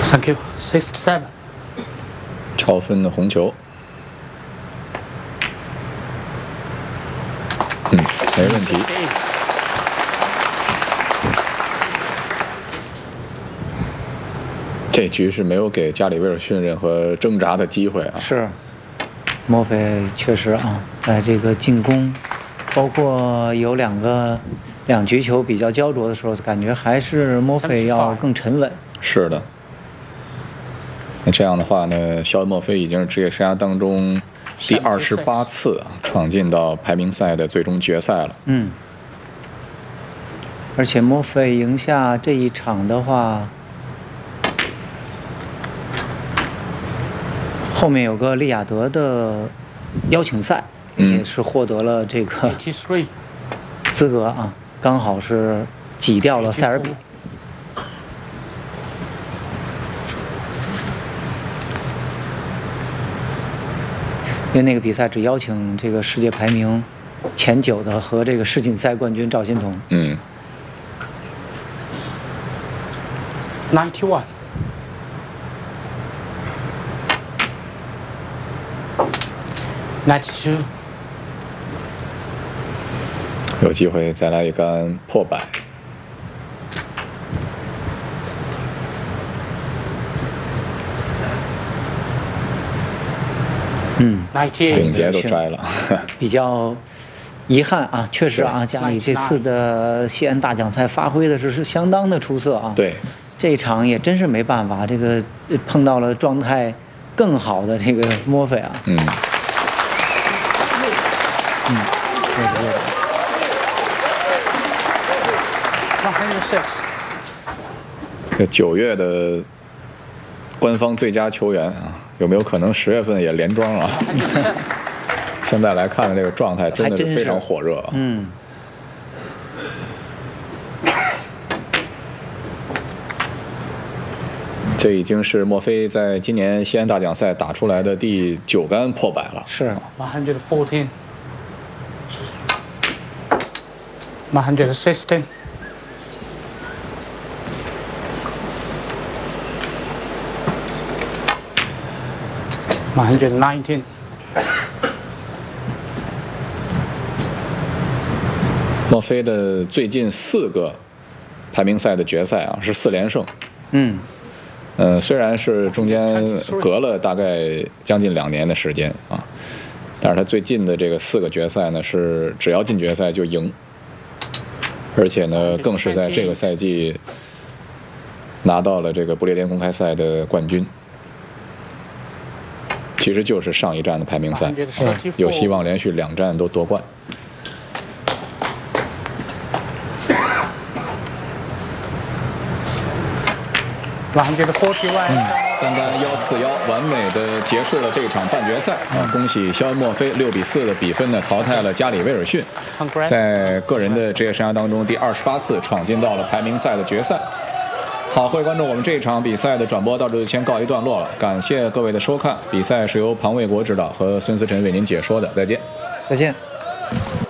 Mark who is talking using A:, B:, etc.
A: Thank you. 67.
B: 超分的红球。没问题。这局是没有给加里威尔逊任何挣扎的机会啊。
C: 是，莫菲确实啊，在这个进攻，包括有两局球比较焦灼的时候，感觉还是莫菲要更沉稳。
B: 是的。那这样的话呢，肖恩·莫菲已经是职业生涯当中第28次闯进到排名赛的最终决赛了。
C: 而且莫菲赢下这一场的话，后面有个利雅得的邀请赛，也是获得了这个资格啊，刚好是挤掉了塞尔比。因为那个比赛只邀请这个世界排名前9的和这个世锦赛冠军赵心童。
A: 91. 92.
B: 有机会再来一杆破百。领结都摘了，
C: 比较遗憾啊，确实啊，家里这次的西安大奖赛发挥的是相当的出色啊。
B: 对，
C: 这一场也真是没办法，这个碰到了状态更好的这个莫菲啊。对。
B: 这9月的官方最佳球员啊，有没有可能10月份也连庄啊？现在来看这个状态真的是非常火热啊。这已经是莫菲在今年西安大奖赛打出来的第9杆破百了。
C: 是。
A: 114. 116. 119.
B: 莫菲的最近4个排名赛的决赛啊，是4连胜。虽然是中间隔了大概将近2年的时间啊，但是他最近的这个4个决赛呢，是只要进决赛就赢，而且呢，更是在这个赛季拿到了这个不列颠公开赛的冠军。其实就是上一站的排名赛，有希望连续2站都夺冠。单单141，完美的结束了这场半决赛啊！恭喜肖恩·莫菲6比4的比分呢，淘汰了加里威尔逊，在个人的职业生涯当中第28次闯进到了排名赛的决赛。好，各位观众，我们这一场比赛的转播到这就先告一段落了，感谢各位的收看。比赛是由庞卫国指导和孙思辰为您解说的，再见。
C: 再见。